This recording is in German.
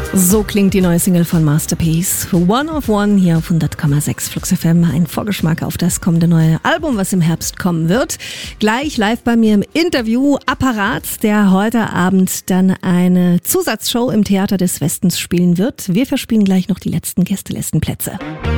So klingt die neue Single von Masterpiece. One of One hier auf 100,6 Flux FM. Ein Vorgeschmack auf das kommende neue Album, was im Herbst kommen wird. Gleich live bei mir im Interview Apparat, der heute Abend dann eine Zusatzshow im Theater des Westens spielen wird. Wir verspielen gleich noch die letzten Gästelistenplätze.